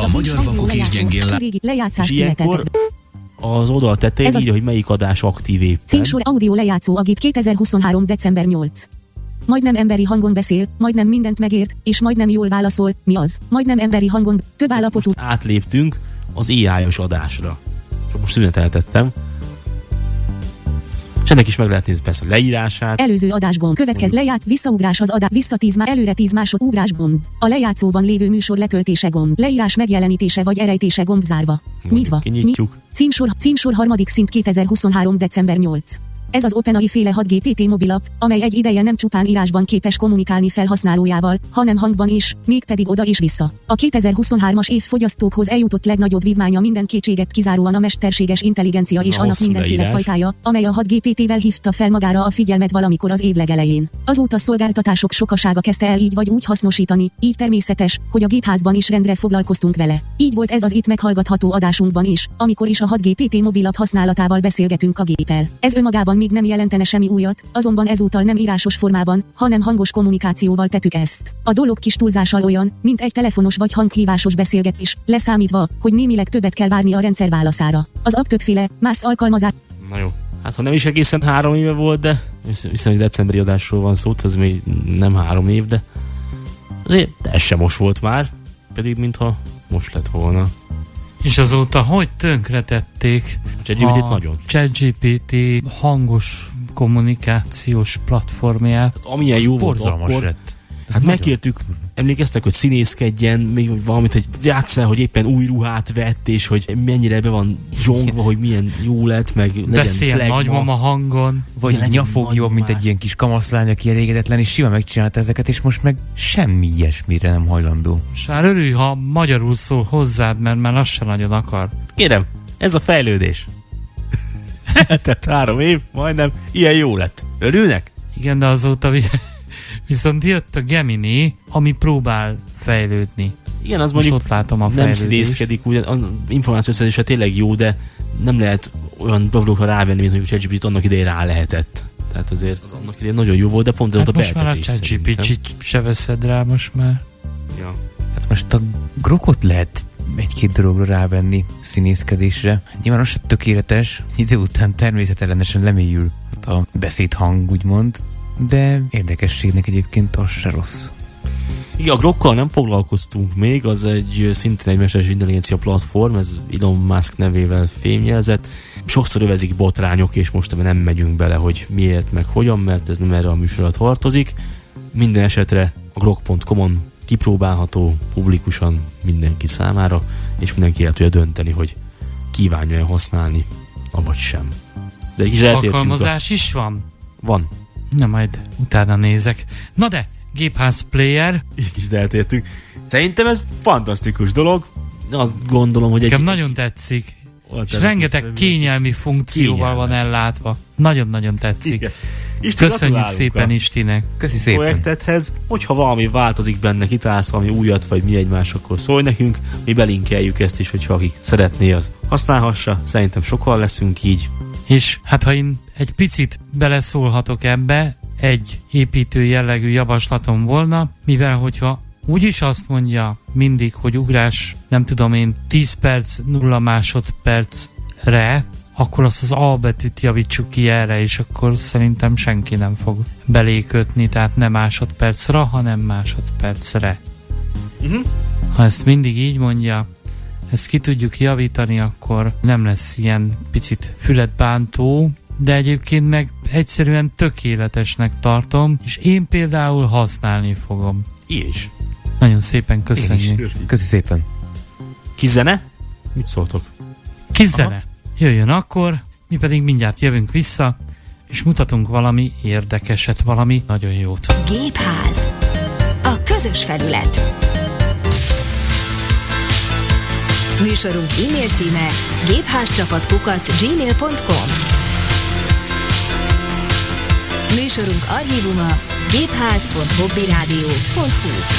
A magyar vakok és gyengén lejátszás és ilyenkor az oldal tetején írja, hogy melyik adás aktív éppen. Címsor audio lejátszó a gép 2023. december 8. Majdnem emberi hangon beszél, majdnem mindent megért, és majdnem jól válaszol. Mi az? Majdnem emberi hangon, több állapotú. Most átléptünk az AI-os adásra. És most szüneteltettem. És ennek is meg lehet nézni persze a leírását. Előző adásgomb. Következ lejátsz, visszaugrás az adás, vissza 10 előre 10 ugrás gomb. A lejátszóban lévő műsor letöltése gomb. Leírás megjelenítése vagy erejtése gomb zárva. Nyitva. Kinyitjuk. Címsor harmadik szint 2023. december 8. Ez az OpenAI féle 6GPT mobilapp, amely egy ideje nem csupán írásban képes kommunikálni felhasználójával, hanem hangban is, mégpedig oda és vissza. A 2023-as év fogyasztókhoz eljutott legnagyobb vívmánya minden kétséget kizáróan a mesterséges intelligencia és annak mindenféle fajtája, amely a 6GPT-vel hívta fel magára a figyelmet valamikor az év legelején. Azóta szolgáltatások sokasága kezdte el így vagy úgy hasznosítani, így természetes, hogy a gépházban is rendre foglalkoztunk vele. Így volt ez az itt meghallgatható adásunkban is, amikor is a 6GPT mobilapp használatával beszélgetünk a géppel. Ez önmagában még nem jelentene semmi újat, azonban ezúttal nem írásos formában, hanem hangos kommunikációval tettük ezt. A dolog kis túlzással olyan, mint egy telefonos vagy hanghívásos beszélgetés, leszámítva, hogy némileg többet kell várni a rendszer válaszára. Az app többféle, más alkalmazás. Na jó. Hát ha nem is egészen 3 éve volt, de hiszem, hogy decemberi adásról van szó, ez még nem 3 év, de azért ez sem most volt már, pedig mintha most lett volna. És azóta hogy tönkretették a ChatGPT hangos kommunikációs platformját. Amilyen jó volt akkor. Lett. Hát megkértük, emlékeztek, hogy színészkedjen, még valamit, hogy játssza, hogy éppen új ruhát vett, és hogy mennyire be van zsongva, hogy milyen jó lett, meg legyen beszél flagma. nagymama hangon. Vagy nyafogjon, mint egy ilyen kis kamaszlány, aki elégedetlen, és simán megcsinálta ezeket, és most meg semmi ilyesmire nem hajlandó. És már örülj, ha magyarul szól hozzád, mert már azt sem nagyon akar. Kérem, ez a fejlődés. Tehát 3 év, majdnem, ilyen jó lett. Örülnek? Igen, de azóta viszont jött a Gemini, ami próbál fejlődni. Igen, az most mondjuk ott látom a nem színészkedik, ugye az információszerzése tényleg jó, de nem lehet olyan dolgokra rávenni, mint hogy a ChatGPT annak idején rá lehetett. Tehát azért az annak idején nagyon jó volt, de pont ez a beeltetés. Most már a ChatGPT se veszed rá most már. Ja. Hát most a Grokot lehet egy-két dologra rávenni színészkedésre. Nyilván az tökéletes, idő után természetellenesen lemélyül a beszédhang, úgymond, de érdekességnek egyébként az se rossz. Igen, a Grokkal nem foglalkoztunk még, az egy szintén egy mesterséges intelligencia platform, ez Elon Musk nevével fémjelzett. Sokszor övezik botrányok, és most nem megyünk bele, hogy miért, meg hogyan, mert ez nem erre a műsorra tartozik. Minden esetre a grok.com-on kipróbálható publikusan mindenki számára, és mindenki el tudja dönteni, hogy kívánja-e használni, avagy sem. De egy kis alkalmazás is van? Van. Na majd utána nézek. Na de, gépház player. Így is eltértünk. Szerintem ez fantasztikus dolog. Azt gondolom, hogy nekem nagyon tetszik. És rengeteg kényelmi funkcióval van ellátva. Nagyon-nagyon tetszik. Igen. Köszönjük szépen Istinek. Köszi szépen. Projektethez, hogyha valami változik benne, kitálsz valami újat, vagy mi egymás, akkor szólj nekünk, mi belinkeljük ezt is, hogyha akik szeretné, az használhassa. Szerintem sokan leszünk így. És hát ha én egy picit beleszólhatok ebbe, egy építő jellegű javaslatom volna, mivel hogyha úgyis azt mondja mindig, hogy ugrás, nem tudom én, 10 perc, 0 másodpercre, akkor azt az A betűt javítsuk ki erre, és akkor szerintem senki nem fog belékötni, tehát nem másodpercre, hanem másodpercre. Ha ezt mindig így mondja, ezt ki tudjuk javítani, akkor nem lesz ilyen picit fületbántó, de egyébként meg egyszerűen tökéletesnek tartom, és én például használni fogom. Én is. Nagyon szépen köszönjük. Köszi szépen. Kizene? Mit szóltok? Kizene. Jöjjön akkor, mi pedig mindjárt jövünk vissza, és mutatunk valami érdekeset, valami nagyon jót. Gépház. A közös felület. Műsorunk e-mail címe gépházcsapat@gmail.com. Műsorunk archívuma gépház.hobbyradio.hu.